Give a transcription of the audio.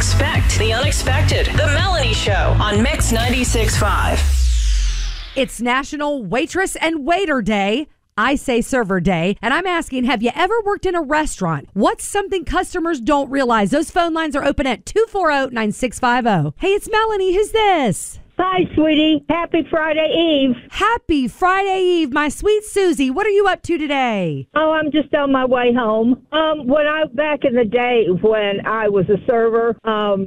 Expect the unexpected. The Melanie Show on Mix 96.5. It's National Waitress and Waiter Day. I say Server Day. And I'm asking, have you ever worked in a restaurant? What's something customers don't realize? Those phone lines are open at 240-9650. Hey, it's Melanie. Who's this? Hi, sweetie. Happy Friday Eve. Happy Friday Eve, my sweet Susie. What are you up to today? Oh, I'm just on my way home. Back in the day when I was a server,